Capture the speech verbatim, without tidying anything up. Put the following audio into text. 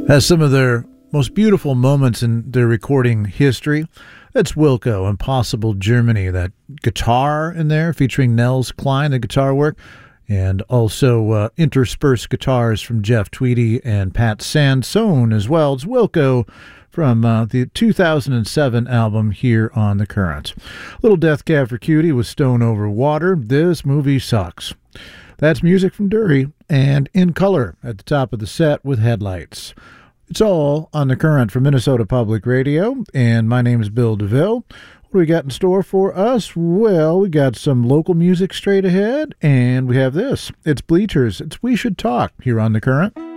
Has some of their most beautiful moments in their recording history. That's Wilco, Impossible Germany. That guitar in there featuring Nels Cline, the guitar work, and also uh, interspersed guitars from Jeff Tweedy and Pat Sansone as well. It's Wilco from uh, the two thousand seven album Here on the Current. Little Death Cab for Cutie with Stone Over Water. This movie sucks. That's music from Dury and In Color at the top of the set with Headlights. It's all on the Current from Minnesota Public Radio, and my name is Bill DeVille. What do we got in store for us? Well, we got some local music straight ahead, and we have this. It's Bleachers. It's We Should Talk here on the Current.